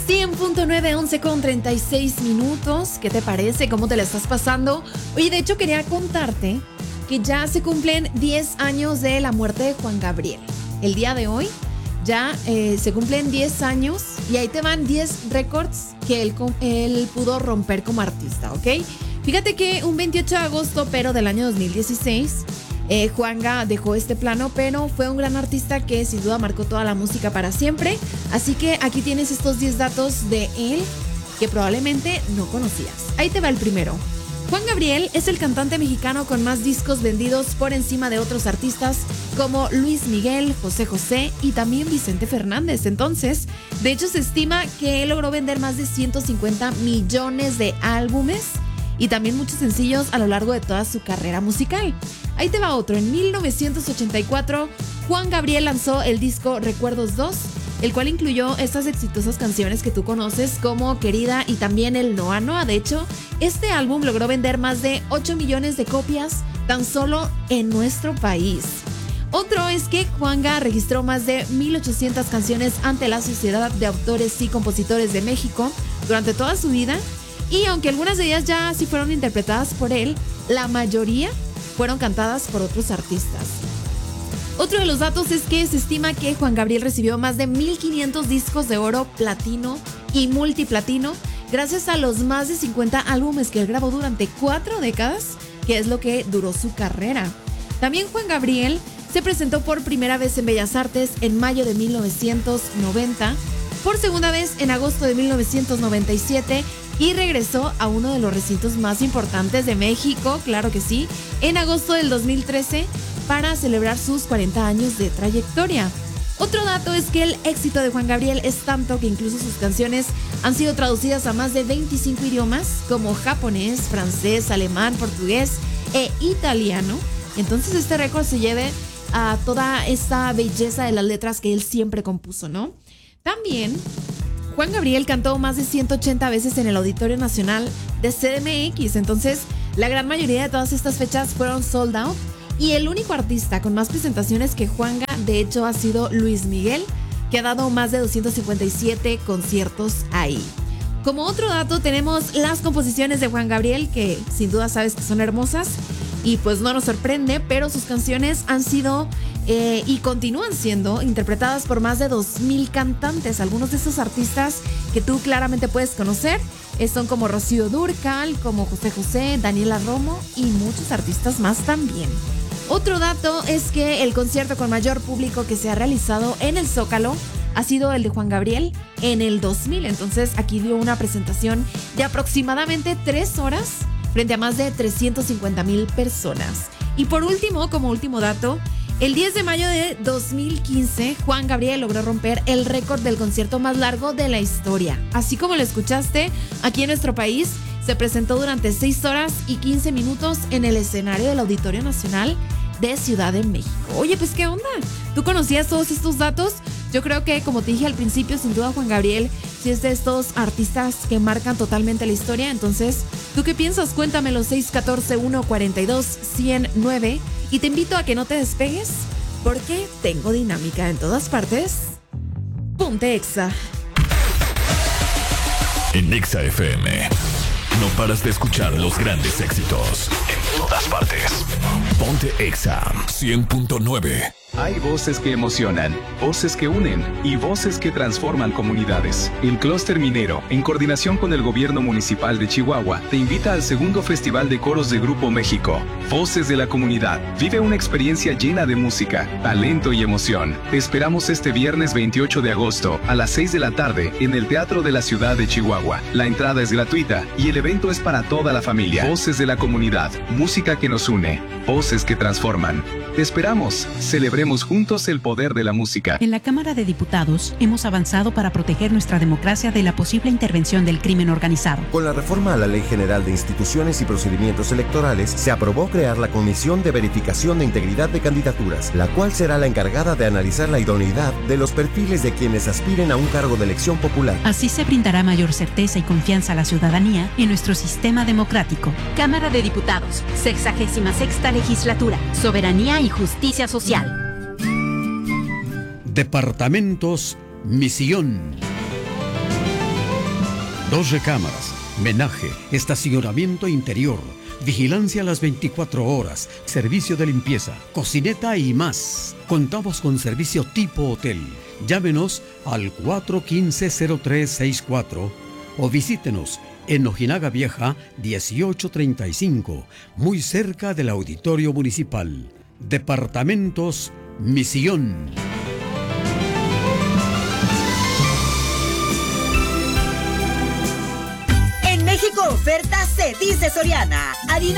Sí, en punto 9:11 con 36 minutos. ¿Qué te parece? ¿Cómo te la estás pasando? Oye, de hecho quería contarte que ya se cumplen 10 años de la muerte de Juan Gabriel. El día de hoy ya se cumplen 10 años y ahí te van 10 récords que él pudo romper como artista, ¿ok? Fíjate que un 28 de agosto, pero del año 2016, Juanga dejó este plano, pero fue un gran artista que sin duda marcó toda la música para siempre. Así que aquí tienes estos 10 datos de él que probablemente no conocías. Ahí te va el primero. Juan Gabriel es el cantante mexicano con más discos vendidos por encima de otros artistas como Luis Miguel, José José y también Vicente Fernández. Entonces, de hecho se estima que él logró vender más de 150 millones de álbumes y también muchos sencillos a lo largo de toda su carrera musical. Ahí te va otro. En 1984, Juan Gabriel lanzó el disco Recuerdos 2, el cual incluyó estas exitosas canciones que tú conoces como Querida y también el Noa Noa. De hecho, este álbum logró vender más de 8 millones de copias tan solo en nuestro país. Otro es que Juanga registró más de 1,800 canciones ante la Sociedad de Autores y Compositores de México durante toda su vida. Y aunque algunas de ellas ya sí fueron interpretadas por él, la mayoría fueron cantadas por otros artistas. Otro de los datos es que se estima que Juan Gabriel recibió más de 1,500 discos de oro, platino y multiplatino gracias a los más de 50 álbumes que él grabó durante 4 décadas, que es lo que duró su carrera. También Juan Gabriel se presentó por primera vez en Bellas Artes en mayo de 1990, por segunda vez en agosto de 1997 y regresó a uno de los recintos más importantes de México, claro que sí, en agosto del 2013 para celebrar sus 40 años de trayectoria. Otro dato es que el éxito de Juan Gabriel es tanto que incluso sus canciones han sido traducidas a más de 25 idiomas como japonés, francés, alemán, portugués e italiano. Entonces este récord se lleve a toda esta belleza de las letras que él siempre compuso, ¿no? También Juan Gabriel cantó más de 180 veces en el Auditorio Nacional de CDMX, entonces la gran mayoría de todas estas fechas fueron sold out y el único artista con más presentaciones que Juanga de hecho ha sido Luis Miguel, que ha dado más de 257 conciertos ahí. Como otro dato tenemos las composiciones de Juan Gabriel, que sin duda sabes que son hermosas y pues no nos sorprende, pero sus canciones han sido y continúan siendo interpretadas por más de 2,000 cantantes. Algunos de esos artistas que tú claramente puedes conocer son como Rocío Dúrcal, como José José, Daniela Romo y muchos artistas más también. Otro dato es que el concierto con mayor público que se ha realizado en el Zócalo ha sido el de Juan Gabriel en el 2000. Entonces aquí dio una presentación de aproximadamente 3 horas frente a más de 350,000 personas. Y por último, como último dato, el 10 de mayo de 2015, Juan Gabriel logró romper el récord del concierto más largo de la historia. Así como lo escuchaste, aquí en nuestro país se presentó durante 6 horas y 15 minutos en el escenario del Auditorio Nacional de Ciudad de México. Oye, pues ¿qué onda? ¿Tú conocías todos estos datos? Yo creo que, como te dije al principio, sin duda Juan Gabriel sí es de estos artistas que marcan totalmente la historia. Entonces, ¿tú qué piensas? Cuéntamelo, 614-142-109. Y te invito a que no te despegues porque tengo dinámica en todas partes. Ponte Exa. En Exa FM no paras de escuchar los grandes éxitos en todas partes. Ponte Exa 100.9. Hay voces que emocionan, voces que unen y voces que transforman comunidades. El Clúster Minero, en coordinación con el Gobierno Municipal de Chihuahua, te invita al segundo Festival de Coros de Grupo México. Voces de la Comunidad. Vive una experiencia llena de música, talento y emoción. Te esperamos este viernes 28 de agosto a las 6 de la tarde en el Teatro de la Ciudad de Chihuahua. La entrada es gratuita y el evento es para toda la familia. Voces de la Comunidad. Música que nos une. Voces que transforman. Te esperamos. Celebremos juntos el poder de la música. En la Cámara de Diputados hemos avanzado para proteger nuestra democracia de la posible intervención del crimen organizado. Con la reforma a la Ley General de Instituciones y Procedimientos Electorales, se aprobó crear la Comisión de Verificación de Integridad de Candidaturas, la cual será la encargada de analizar la idoneidad de los perfiles de quienes aspiren a un cargo de elección popular. Así se brindará mayor certeza y confianza a la ciudadanía en nuestro sistema democrático. Cámara de Diputados, 66ª Legislatura, Soberanía y Justicia Social. Departamentos Misión. 2 recámaras, menaje, estacionamiento interior, vigilancia a las 24 horas, servicio de limpieza, cocineta y más. Contamos con servicio tipo hotel. Llámenos al 415-0364 o visítenos en Ojinaga Vieja 1835, muy cerca del Auditorio Municipal. Departamentos Misión. En México oferta se dice Soriana. Harina